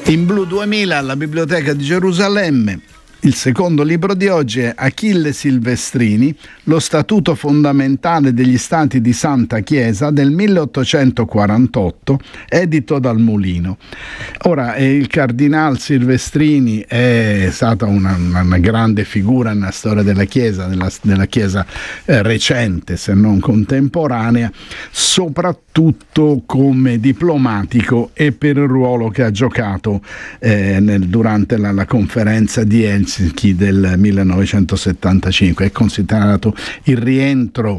In Blu 2000 alla Biblioteca di Gerusalemme. Il secondo libro di oggi è Achille Silvestrini, lo statuto fondamentale degli Stati di Santa Chiesa del 1848, edito dal Mulino. Ora, il cardinal Silvestrini è stata una grande figura nella storia della Chiesa, della Chiesa recente, se non contemporanea, soprattutto come diplomatico e per il ruolo che ha giocato durante la conferenza di Helsinki del 1975. È considerato il rientro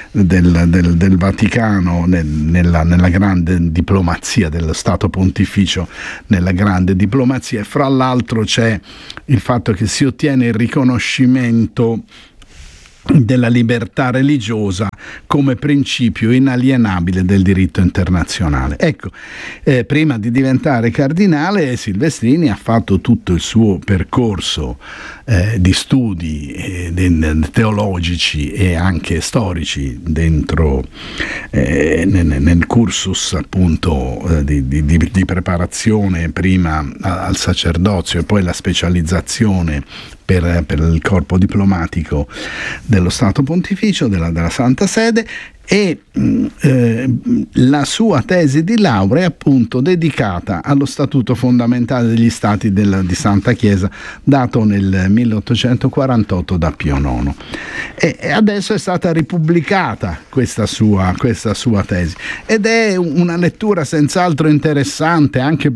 del Vaticano nella grande diplomazia, dello Stato Pontificio nella grande diplomazia, e fra l'altro c'è il fatto che si ottiene il riconoscimento della libertà religiosa come principio inalienabile del diritto internazionale. Ecco, prima di diventare cardinale, Silvestrini ha fatto tutto il suo percorso di studi teologici e anche storici dentro nel cursus appunto di preparazione prima al sacerdozio e poi la specializzazione per il corpo diplomatico dello Stato Pontificio, della Santa Sede, e la sua tesi di laurea è appunto dedicata allo statuto fondamentale degli Stati di Santa Chiesa, dato nel 1848 da Pio IX, e adesso è stata ripubblicata questa sua tesi, ed è una lettura senz'altro interessante anche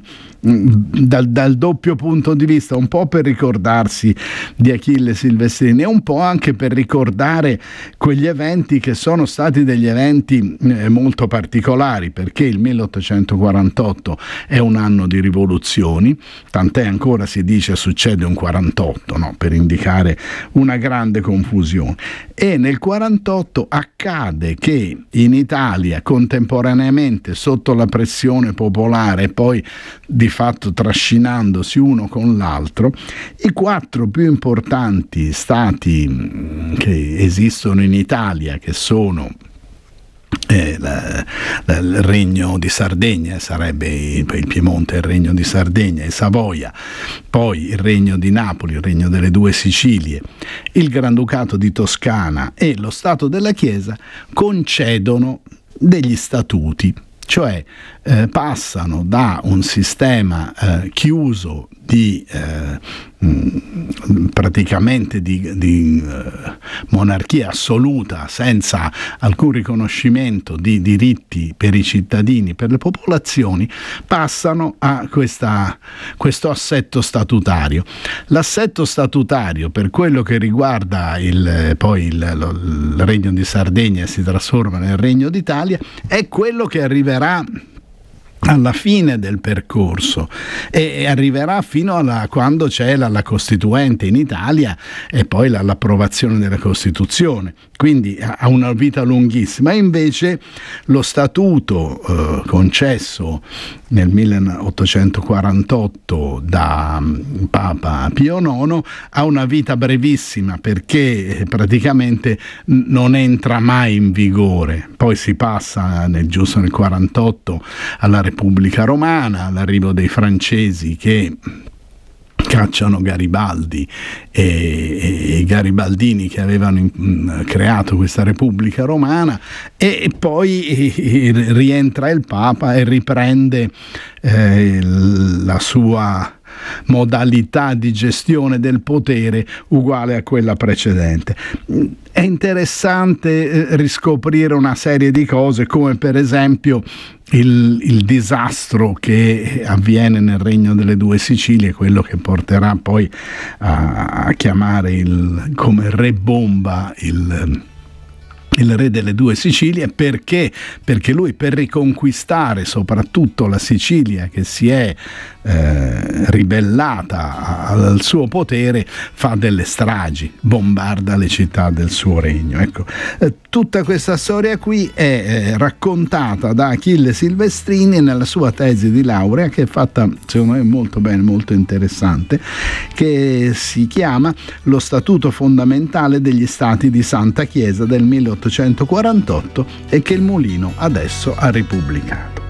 dal doppio punto di vista, un po' per ricordarsi di Achille Silvestrini e un po' anche per ricordare quegli eventi che sono stati degli eventi molto particolari, perché il 1848 è un anno di rivoluzioni, tant'è ancora si dice succede un 48, no? Per indicare una grande confusione, e nel 48 accade che in Italia contemporaneamente, sotto la pressione popolare e poi di fatto trascinandosi uno con l'altro, i 4 più importanti stati che esistono in Italia, che sono il Regno di Sardegna, sarebbe il Piemonte, il Regno di Sardegna e Savoia, poi il Regno di Napoli, il Regno delle Due Sicilie, il Granducato di Toscana e lo Stato della Chiesa, concedono degli statuti, cioè passano da un sistema chiuso praticamente di monarchia assoluta, senza alcun riconoscimento di diritti per i cittadini, per le popolazioni, passano a questo assetto statutario. L'assetto statutario, per quello che riguarda il Regno di Sardegna, si trasforma nel Regno d'Italia, è quello che arriverà alla fine del percorso e arriverà fino a quando c'è la Costituente in Italia e poi l'approvazione della Costituzione, quindi ha una vita lunghissima. E invece lo statuto concesso nel 1848 da Papa Pio IX ha una vita brevissima, perché praticamente non entra mai in vigore. Poi si passa giusto nel 48 alla Repubblica Romana, all'arrivo dei francesi che cacciano Garibaldi e i garibaldini che avevano creato questa Repubblica Romana, e poi rientra il Papa e riprende la sua modalità di gestione del potere uguale a quella precedente. È interessante riscoprire una serie di cose, come per esempio il disastro che avviene nel Regno delle Due Sicilie, quello che porterà poi a chiamare come re bomba il re delle Due Sicilie. Perché lui, per riconquistare soprattutto la Sicilia che si è ribellata al suo potere, fa delle stragi, bombarda le città del suo regno. Ecco, tutta questa storia qui è raccontata da Achille Silvestrini nella sua tesi di laurea, che è fatta secondo me molto bene, molto interessante, che si chiama Lo Statuto Fondamentale degli Stati di Santa Chiesa del 1848, e che il Mulino adesso ha ripubblicato.